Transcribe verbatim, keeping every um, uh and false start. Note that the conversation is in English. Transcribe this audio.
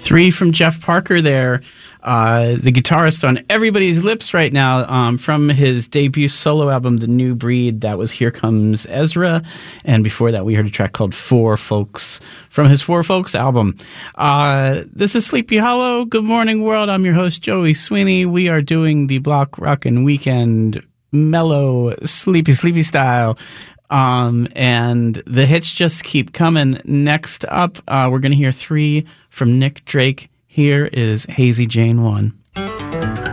Three from Jeff Parker there, uh, the guitarist on everybody's lips right now, um, from his debut solo album, The New Breed. That was Here Comes Ezra. And before that, we heard a track called Four Folks from his Four Folks album. Uh, this is Sleepy Hollow. Good morning, world. I'm your host, Joey Sweeney. We are doing the Block Rockin' Weekend mellow, sleepy, sleepy style. Um, and the hits just keep coming. Next up, uh, we're going to hear three from Nick Drake. Here is Hazy Jane one.